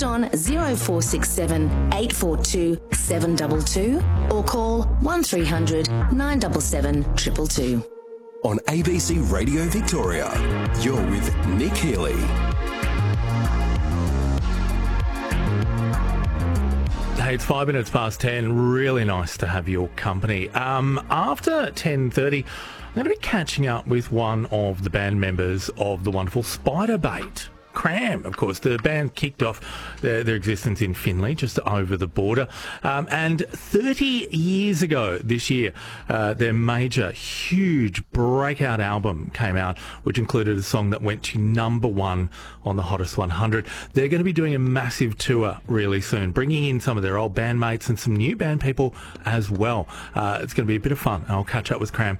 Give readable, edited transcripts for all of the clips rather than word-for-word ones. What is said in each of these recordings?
Text on 0467 842 722 or call 1300 977 222. On ABC Radio Victoria, you're with Nick Healy. Hey, it's 5 minutes past 10. Really nice to have your company. After 10:30, I'm going to be catching up with one of the band members of the wonderful Spiderbait. Cram, of course. The band kicked off their existence in Finley, just over the border. And 30 years ago this year, their major, huge breakout album came out, which included a song that went to #1 on the Hottest 100. They're going to be doing a massive tour really soon, bringing in some of their old bandmates and some new band people as well. It's going to be a bit of fun. I'll catch up with Cram.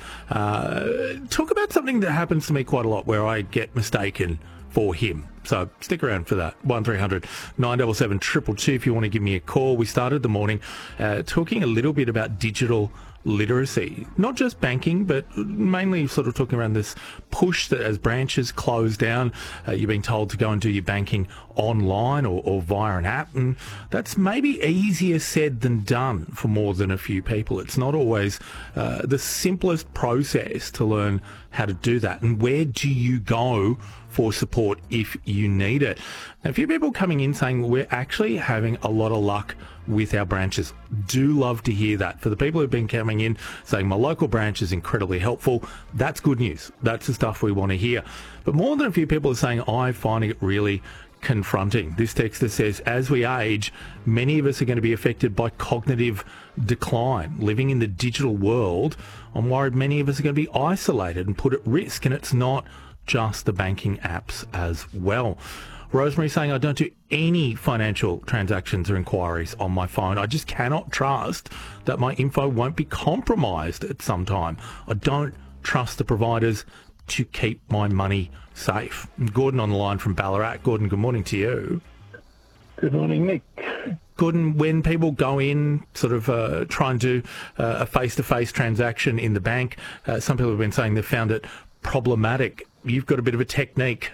Talk about something that happens to me quite a lot where I get mistaken for him. So stick around for that. 1300 977 222 if you want to give me a call. We started the morning talking a little bit about digital literacy, not just banking, but mainly sort of talking around this push that as branches close down, you're being told to go and do your banking online or via an app, and that's maybe easier said than done for more than a few people. It's not always the simplest process to learn how to do that, and where do you go for support if you need it. Now, a few people coming in saying we're actually having a lot of luck with our branches. Do love to hear that. For the people who've been coming in saying my local branch is incredibly helpful, that's good news. That's the stuff we want to hear. But more than a few people are saying I'm finding it really confronting. This texter says, as we age, many of us are going to be affected by cognitive decline. Living in the digital world, I'm worried many of us are going to be isolated and put at risk, and it's not just the banking apps as well. Rosemary saying, I don't do any financial transactions or inquiries on my phone. I just cannot trust that my info won't be compromised at some time. I don't trust the providers to keep my money safe. Gordon on the line from Ballarat. Gordon, good morning to you. Good morning, Nick. Gordon, when people go in, sort of try and do a face-to-face transaction in the bank, some people have been saying they've found it problematic. You've got a bit of a technique.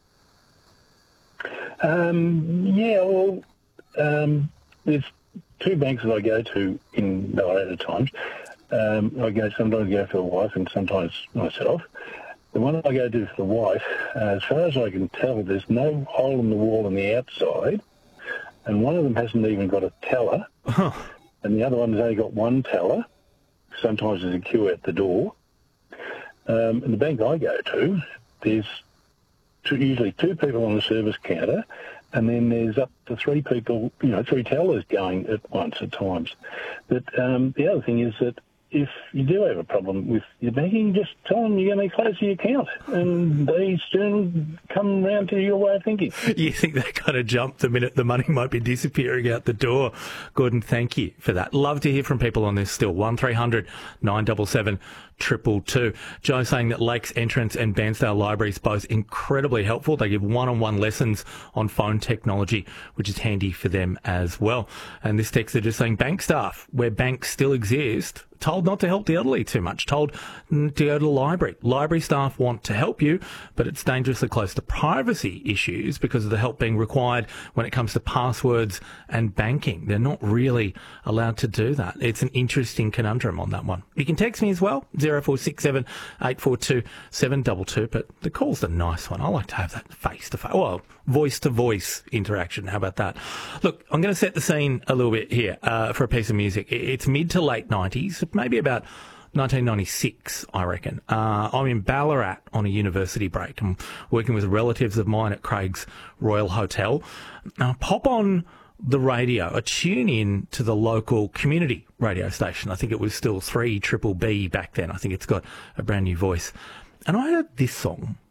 There's two banks that I go to in Ballarat at times. Sometimes I go for the wife and sometimes myself. The one I go to for the wife, as far as I can tell, there's no hole in the wall on the outside, and one of them hasn't even got a teller, and the other one's only got one teller. Sometimes there's a queue at the door. And the bank I go to, there's usually two people on the service counter, and then there's up to three people, three tellers going at once at times. But the other thing is that if you do have a problem with your banking, just tell them you're going to close the account, and they soon come round to your way of thinking. You think they kind of jump the minute the money might be disappearing out the door. Gordon, thank you for that. Love to hear from people on this still. 1300 977 222. Joe saying that Lakes Entrance and Bairnsdale Libraries both incredibly helpful. They give one-on-one lessons on phone technology, which is handy for them as well. And this text are just saying bank staff, where banks still exist, told not to help the elderly too much, told to go to the library. Library staff want to help you, but it's dangerously close to privacy issues because of the help being required when it comes to passwords and banking. They're not really allowed to do that. It's an interesting conundrum on that one. You can text me as well, 0467 842 722, but the call's the nice one. I like to have that face-to-face, well, voice-to-voice interaction. How about that? Look, I'm going to set the scene a little bit here for a piece of music. It's mid to late 90s, maybe about 1996, I reckon. I'm in Ballarat on a university break. I'm working with relatives of mine at Craig's Royal Hotel. I pop on the radio, I tune in to the local community radio station. I think it was still 3BBB back then. I think it's got a brand new voice. And I heard this song